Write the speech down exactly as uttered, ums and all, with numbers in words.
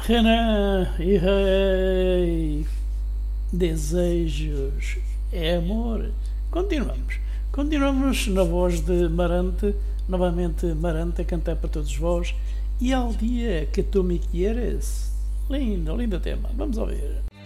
Renan e Rei, desejos é amor. Continuamos, continuamos na voz de Marante, novamente Marante a cantar para todos vós. E ao dia que tu me quieres, lindo, lindo tema, vamos ouvir.